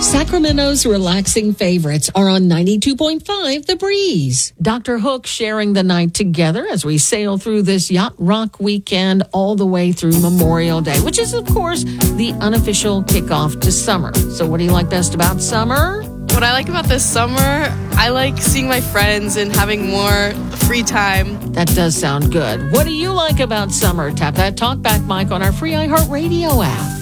Sacramento's relaxing favorites are on 92.5 The Breeze. Dr. Hook sharing the night together as we sail through this Yacht Rock weekend all the way through Memorial Day, which is, of course, the unofficial kickoff to summer. So what do you like best about summer? What I like about this summer, I like seeing my friends and having more free time. That does sound good. What do you like about summer? Tap that talkback mic on our free iHeartRadio app.